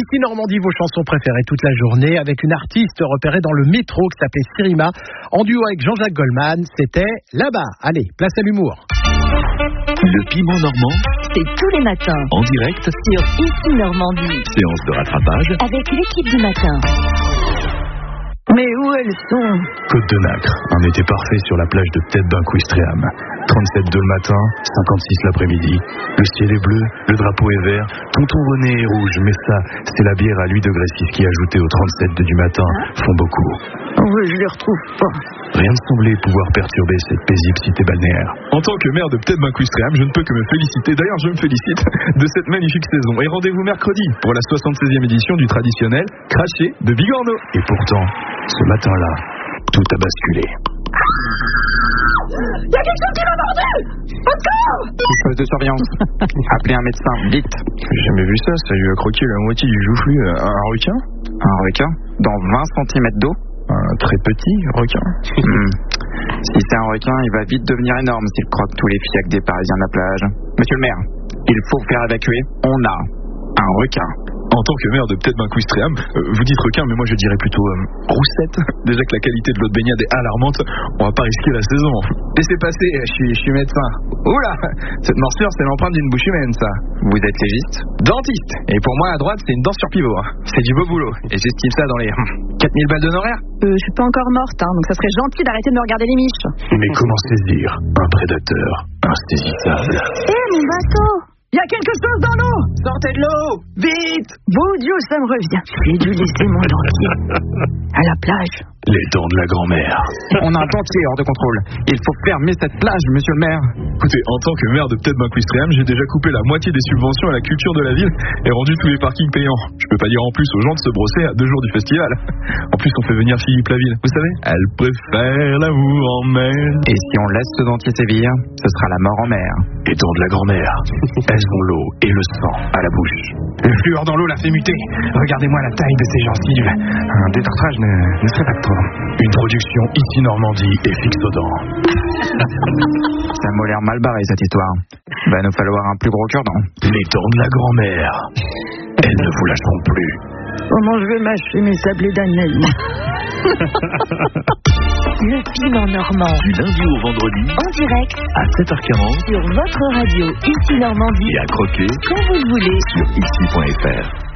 Ici Normandie, vos chansons préférées toute la journée avec une artiste repérée dans le métro qui s'appelait Sirima. En duo avec Jean-Jacques Goldman, c'était Là-bas. Allez, place à l'humour. Le piment normand, c'est tous les matins en direct sur Ici Normandie. Séance de rattrapage Avec l'équipe du matin. Mais où elles sont? Côte de Nacre, un été parfait sur la plage de Tête d'un Ouistreham. 37 le matin, 56 l'après-midi. Le ciel est bleu, le drapeau est vert, tonton René est rouge, mais ça, c'est la bière à 8 degrés 6 qui, ajoutée aux 37 du matin, font beaucoup. Oh, je les retrouve pas. Rien ne semblait pouvoir perturber cette paisible cité balnéaire. En tant que maire de Tête d'un Ouistreham, je ne peux que me féliciter, d'ailleurs je me félicite, de cette magnifique saison. Et rendez-vous mercredi pour la 76e édition du traditionnel Craché de Bigorneau. Et pourtant, ce matin-là, tout a basculé. Il y a quelque chose qui m'a mordu! Encore! Poste de surveillance. Appelez un médecin, vite. J'ai jamais vu ça, ça lui a croqué la moitié du joufflu. Un requin? Un requin dans 20 cm d'eau. Un très petit requin. Si c'est un requin, il va vite devenir énorme s'il croque tous les fiacs des Parisiens de la plage. Monsieur le maire, il faut faire évacuer. On a un requin. En tant que maire de Tête d'un Ouistreham, vous dites requin, mais moi je dirais plutôt roussette. Déjà que la qualité de l'eau de baignade est alarmante, on va pas risquer la saison. Laissez passer, je suis médecin. Oula, cette morsure c'est l'empreinte d'une bouche humaine, ça. Vous êtes légiste? Dentiste. Et pour moi à droite c'est une dent sur pivot. C'est du beau boulot. Et j'estime ça dans les 4000 balles d'honoraires. Je suis pas encore morte, donc ça serait gentil d'arrêter de me regarder les miches. Mais comment saisir un prédateur insaisissable? Mon bateau! Il y a quelque chose dans l'eau! Sortez de l'eau! Vite! Bon Dieu, ça me revient. J'ai dû laisser mon dentier à la plage. Les dents de la grand-mère. On a un dentier hors de contrôle. Il faut fermer cette plage, monsieur le maire. Écoutez, en tant que maire de Tête d'un Ouistreham, j'ai déjà coupé la moitié des subventions à la culture de la ville et rendu tous les parkings payants. Je peux pas dire en plus aux gens de se brosser à 2 jours du festival. En plus, on fait venir Philippe Laville. Vous savez, elle préfère l'amour en mer. Et si on laisse ce dentier sévir, ce sera la mort en mer. Les dents de la grand-mère. Elles ont l'eau et le sang à la bouche. Le fluor dans l'eau l'a fait muter. Regardez-moi la taille de ces gencives. Un détartrage ne serait pas trop. Une production Ici Normandie et Fixe aux dents. Ça m'a l'air mal barré cette histoire. Va nous falloir un plus gros cure-dent. Les dents de la grand-mère. Elles ne vous lâcheront plus. Comment je vais mâcher mes sablés d'annelle? Le piment normand. du lundi au vendredi En direct à 7h40 sur votre radio Ici Normandie. et à croquer Quand vous le voulez. sur ici.fr.